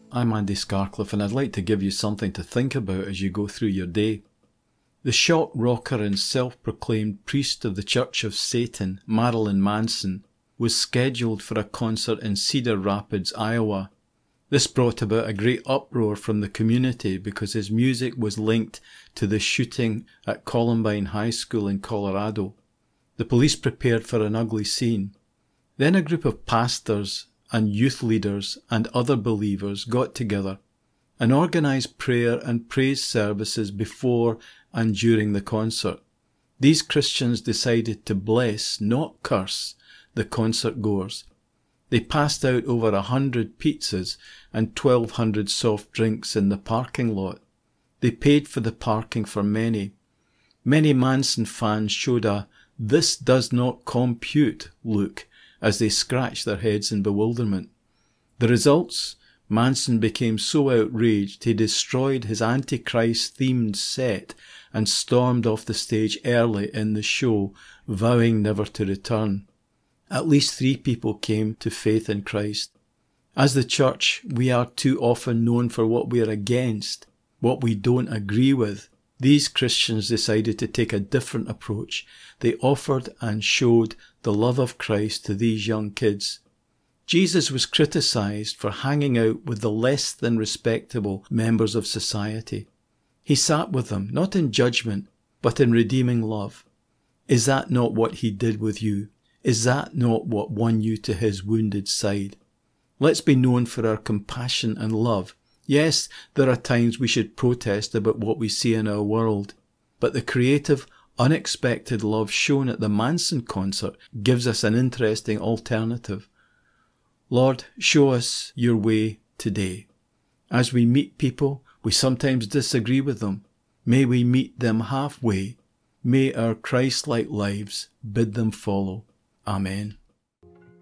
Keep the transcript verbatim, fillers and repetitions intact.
I'm Andy Scarcliffe, and I'd like to give you something to think about as you go through your day. The shock rocker and self-proclaimed priest of the Church of Satan, Marilyn Manson, was scheduled for a concert in Cedar Rapids, Iowa. This brought about a great uproar from the community because his music was linked to the shooting at Columbine High School in Colorado. The police prepared for an ugly scene. Then a group of pastors and youth leaders and other believers got together and organised prayer and praise services before and during the concert. These Christians decided to bless, not curse, the concert goers. They passed out over a hundred pizzas and twelve hundred soft drinks in the parking lot. They paid for the parking for many. Many Manson fans showed a "this does not compute" look as they scratched their heads in bewilderment. The results? Manson became so outraged he destroyed his Antichrist-themed set and stormed off the stage early in the show, vowing never to return. At least three people came to faith in Christ. As the church, we are too often known for what we are against, what we don't agree with. These Christians decided to take a different approach. They offered and showed the love of Christ to these young kids. Jesus was criticised for hanging out with the less than respectable members of society. He sat with them, not in judgment, but in redeeming love. Is that not what he did with you? Is that not what won you to his wounded side? Let's be known for our compassion and love. Yes, there are times we should protest about what we see in our world, but the creative, unexpected love shown at the Manson concert gives us an interesting alternative. Lord, show us your way today. As we meet people, we sometimes disagree with them. May we meet them halfway. May our Christ-like lives bid them follow. Amen.